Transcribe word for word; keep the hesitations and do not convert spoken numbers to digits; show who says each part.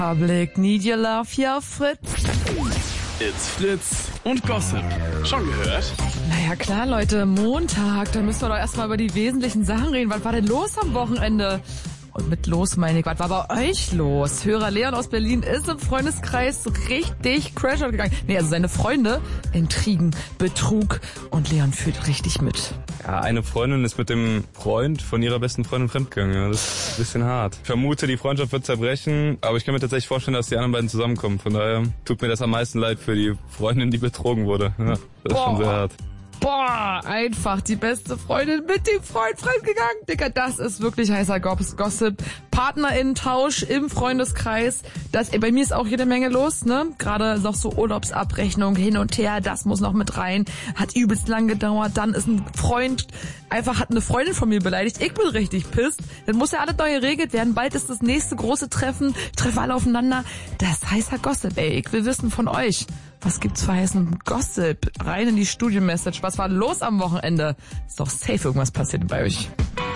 Speaker 1: Public Need Your Love, ja Fritz.
Speaker 2: It's Fritz und Gossip. Schon gehört?
Speaker 1: Naja klar, Leute, Montag, da müssen wir doch erstmal über die wesentlichen Sachen reden. Was war denn los am Wochenende? Und mit los meine ich, was war bei euch los? Hörer Leon aus Berlin ist im Freundeskreis richtig crashout gegangen. Nee, also seine Freunde, Intrigen, Betrug und Leon fühlt richtig mit.
Speaker 3: Ja, eine Freundin ist mit dem Freund von ihrer besten Freundin fremdgegangen. Ja, das ist ein bisschen hart. Ich vermute, die Freundschaft wird zerbrechen, aber ich kann mir tatsächlich vorstellen, dass die anderen beiden zusammenkommen. Von daher tut mir das am meisten leid für die Freundin, die betrogen wurde. Ja, das ist
Speaker 1: Boah.
Speaker 3: schon sehr hart.
Speaker 1: Boah, einfach die beste Freundin mit dem Freund fremdgegangen. Dicker, das ist wirklich heißer Gossip. PartnerInnen-Tausch im Freundeskreis. Das, ey, bei mir ist auch jede Menge los, ne? Gerade noch so Urlaubsabrechnung hin und her, das muss noch mit rein. Hat übelst lang gedauert. Dann ist ein Freund, einfach hat eine Freundin von mir beleidigt. Ich bin richtig pisst. Dann muss ja alles neu geregelt werden. Bald ist das nächste große Treffen. Treffen alle aufeinander. Das ist heißer Gossip, ey. Ich will wissen von euch. Was gibt's für heißen Gossip? Rein in die Studio-Message. Was war los am Wochenende? Ist doch safe irgendwas passiert bei euch.